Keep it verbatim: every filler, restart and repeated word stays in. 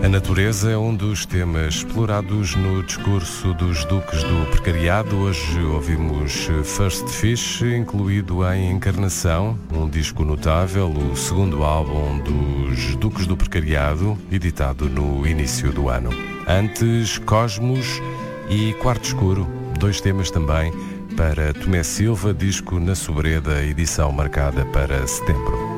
A natureza é um dos temas explorados no discurso dos Duques do Precariado. Hoje ouvimos First Fish, incluído em Encarnação, um disco notável, o segundo álbum dos Duques do Precariado, editado no início do ano. Antes, Cosmos e Quarto Escuro, dois temas também para Tomé Silva, disco Na Sobreda, edição marcada para setembro.